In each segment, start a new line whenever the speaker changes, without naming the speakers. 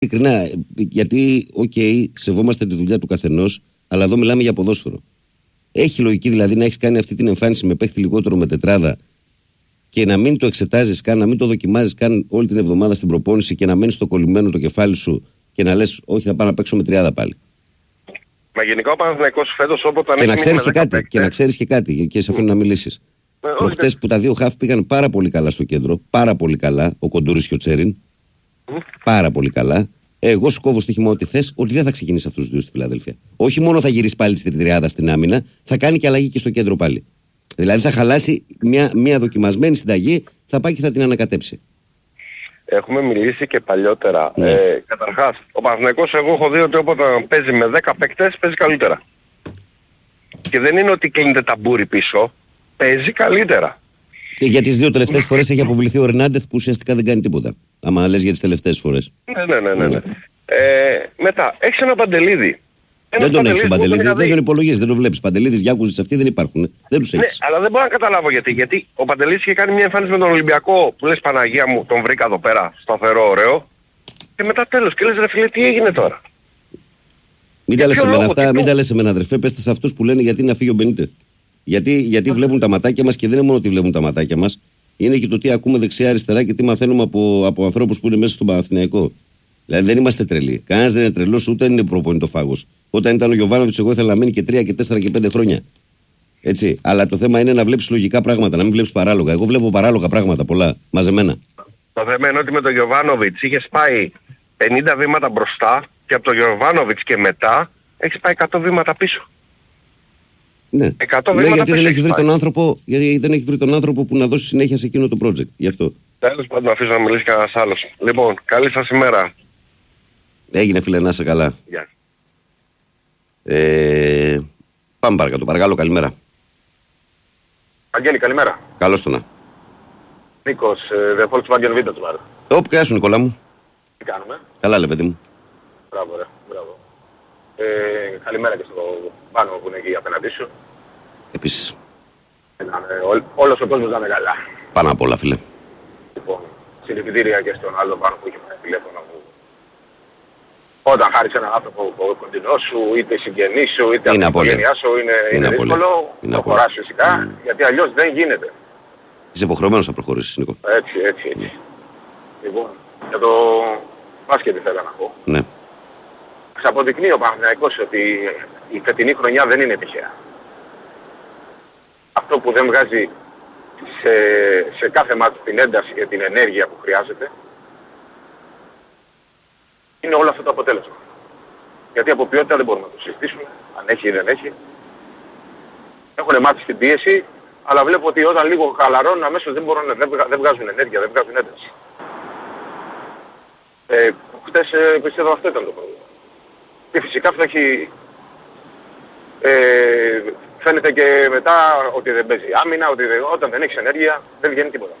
Ειλικρινά, γιατί, σεβόμαστε τη δουλειά του καθενός, αλλά εδώ μιλάμε για ποδόσφαιρο. Έχει λογική δηλαδή να έχεις κάνει αυτή την εμφάνιση με παίχτη λιγότερο με τετράδα και να μην το εξετάζεις καν, να μην το δοκιμάζεις καν όλη την εβδομάδα στην προπόνηση και να μένεις στο κολλημένο το κεφάλι σου και να λες, όχι, θα πάω να παίξω με τριάδα πάλι.
Μα γενικά ο Παναθηναϊκός φέτος όποτε
Και να ξέρεις και κάτι, και να ξέρεις και κάτι, και σε αφήνω να μιλήσεις. Προχτές που τα δύο χαφ πήγαν πάρα πολύ καλά στο κέντρο, πάρα πολύ καλά, ο Κοντούρης και ο Τσέριν. Πάρα πολύ καλά. Εγώ σου κόβω στοίχημα ότι θες, ότι δεν θα ξεκινήσει αυτούς τους δύο στη Φιλαδέλφια. Όχι μόνο θα γυρίσει πάλι στην τριάδα στην άμυνα, θα κάνει και αλλαγή και στο κέντρο πάλι. Δηλαδή θα χαλάσει μια δοκιμασμένη συνταγή, θα πάει και θα την ανακατέψει.
Έχουμε μιλήσει και παλιότερα. Ναι. Καταρχάς, ο Παναθηναϊκός εγώ έχω δει ότι όποτε παίζει με 10 παίκτες παίζει καλύτερα. Και δεν είναι ότι κλείνεται ταμπούρι πίσω, παίζει καλύτερα.
Και για τις δύο τελευταίες φορές έχει αποβληθεί ο Ρενάντεθ που ουσιαστικά δεν κάνει τίποτα. Άμα λες για τις τελευταίες φορές.
Ναι. Μετά, έχεις ένα Παντελίδη.
Δεν τον έχεις τον Παντελίδη, δεν τον υπολογίζεις, δεν τον βλέπεις. Παντελίδης, Γιάκουζης, αυτοί δεν υπάρχουν. Δεν τους έχεις.
Ναι, αλλά δεν μπορώ να καταλάβω γιατί. Γιατί ο Παντελίδης είχε κάνει μια εμφάνιση με τον Ολυμπιακό που λες Παναγία μου, τον βρήκα εδώ πέρα, σταθερό, ωραίο. Και μετά τέλος. Και λες ρε φίλε, τι έγινε τώρα.
Μην τα λες εμένα αυτά, μην τα λες εμένα αδερφέ, πέστε σε αυτούς που λένε γιατί να φύγει ο Μπενίτεθ. Γιατί βλέπουν τα ματάκια μας και δεν είναι μόνο ότι βλέπουν τα ματάκια μας. Είναι και το τι ακούμε δεξιά-αριστερά και τι μαθαίνουμε από ανθρώπους που είναι μέσα στον Παναθηναϊκό. Δηλαδή δεν είμαστε τρελοί. Κανένας δεν είναι τρελός, ούτε είναι προπονητοφάγος. Όταν ήταν ο Γιοβάνοβιτς, εγώ ήθελα να μείνει και 3 και 4 και 5 χρόνια. Έτσι. Αλλά το θέμα είναι να βλέπεις λογικά πράγματα, να μην βλέπεις παράλογα. Εγώ βλέπω παράλογα πράγματα πολλά, μαζεμένα.
Το θέμα είναι ότι με τον Γιοβάνοβιτς είχες πάει 50 βήματα μπροστά και από τον Γιοβάνοβιτς και μετά έχεις πάει 100 βήματα πίσω.
Ναι, γιατί δεν έχει βρει τον άνθρωπο, γιατί δεν έχει βρει τον άνθρωπο που να δώσει συνέχεια σε εκείνο το project. Γι' αυτό. Τέλος
πάντων, αφήσω να μιλήσει κανένας άλλος. Λοιπόν, καλή σας ημέρα.
Έγινε φίλε, να είσαι καλά.
Γεια.
Πάμε παρακάτω, παρακαλώ, καλημέρα.
Αγγέλη, καλημέρα.
Καλώς το να.
Νίκος, The Volkswagen Vintage Bar.
Όπ, γεια σου Νικόλα μου.
Τι κάνουμε.
Καλά λεβέντη μου.
Μπράβο ρε, μπράβο. Καλημέρα και στο πάνω που είναι εκεί απέναντί σου.
Επίσης.
Όλος ο κόσμος να είναι καλά.
Πάνω απ' όλα φίλε.
Λοιπόν, συλληπιτήρια και στον άλλο πάνω που είχε πάρει τηλέφωνο μου. Όταν χάρης έναν άνθρωπο κοντινό σου, είτε συγγενή σου, είτε από την οικογένειά σου, είναι δύσκολο. Προχωράς φυσικά, γιατί αλλιώς δεν γίνεται.
Είσαι υποχρεωμένος να προχωρήσεις, Νίκο.
Έτσι. Λοιπόν, για το μπάσκετ θέλω να πω.
Ναι.
Ξαποδεικνύει ο Παναθηναϊκός ότι η φετινή χρονιά δεν είναι τυχαία. Αυτό που δεν βγάζει σε κάθε μάτι την ένταση και την ενέργεια που χρειάζεται είναι όλο αυτό το αποτέλεσμα. Γιατί από ποιότητα δεν μπορούμε να το συζητήσουμε, αν έχει ή δεν έχει. Έχουν μάθει στην πίεση, αλλά βλέπω ότι όταν λίγο χαλαρώνουν αμέσως δεν βγάζουν ενέργεια, δεν βγάζουν ένταση. Χτες πιστεύω αυτό ήταν το πρόβλημα. Και φυσικά αυτό έχει... φαίνεται και μετά ότι δεν παίζει άμυνα, ότι όταν δεν έχεις ενέργεια δεν βγαίνει τίποτα.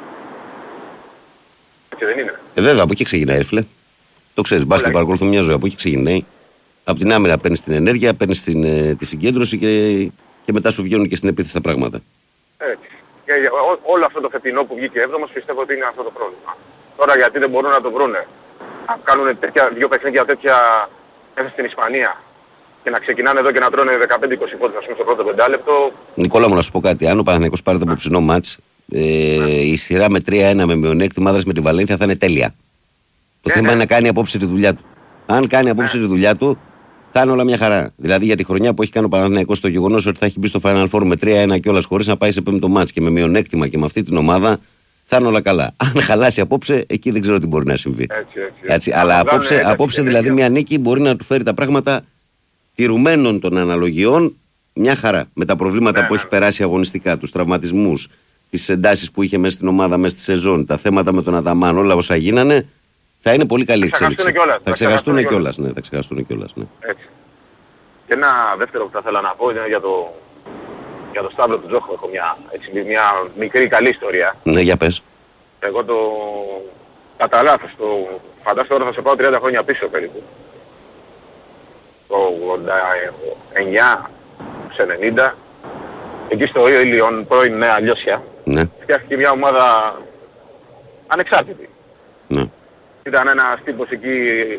Και δεν είναι.
Βέβαια, από εκεί ξεκινάει, φίλε. Το ξέρεις, μπάσκετ παρακολουθούμε μια ζωή, από εκεί ξεκινάει. Από την άμυνα παίρνεις την ενέργεια, παίρνεις τη συγκέντρωση και μετά σου βγαίνουν και στην επίθεση τα πράγματα.
Έτσι. Και όλο αυτό το φετινό που βγήκε έβδομος πιστεύω ότι είναι αυτό το πρόβλημα. Τώρα γιατί δεν μπορούν να το βρούνε. Να κάνουν δύο παιχνίδια τέτοια μέσα στην Ισπανία και να ξεκινάνε εδώ και να τρώνε 15-20 πόντους ας πούμε στο πρώτο πεντάλεπτο.
Νικόλα μου να σου πω κάτι, αν ο Παναθηναϊκός πάρει το απόψινό μάτς, η σειρά με 3-1 με μειονέκτημα άδρας με τη Βαλένθια θα είναι τέλεια. Το θέμα είναι να κάνει απόψε τη δουλειά του. Αν κάνει απόψε τη δουλειά του, θα είναι όλα μια χαρά. Δηλαδή για τη χρονιά που έχει κάνει ο Παναθηναϊκός, το γεγονός ότι θα έχει μπει στο Final Four με 3-1 κιόλας χωρίς να πάει σε πέμπτο μάτς και με μειονέκτημα και με αυτή την ομάδα, θα είναι όλα καλά. Αν χαλάσει απόψε, εκεί δεν ξέρω τι μπορεί να συμβεί. Έτσι. Αλλά απόψε δηλαδή μια νίκη μπορεί να του φέρει τα πράγματα τηρουμένων των αναλογιών μια χαρά. Με τα προβλήματα που έχει περάσει αγωνιστικά, τους τραυματισμούς, τις εντάσεις που είχε μέσα στην ομάδα, μέσα στη σεζόν, τα θέματα με τον Αδαμάν, όλα όσα γίνανε, θα είναι πολύ καλή εξέλιξη. Θα ξεχαστούν κιόλας. Ναι.
Έτσι. Και ένα δεύτερο που θα ήθελα να πω είναι για το Σταύρο του Τζόχο. Έχω μια μικρή καλή ιστορία.
Ναι, για πες.
Εγώ κατά λάθος, φαντάζομαι τώρα θα σε πάω 30 χρόνια πίσω περίπου. Το 89, σε 90, εκεί στο Ήλιον, πρώην Νέα Λιώσια, φτιάχτηκε μια ομάδα ανεξάρτητη.
Ναι.
Ήταν ένας τύπος εκεί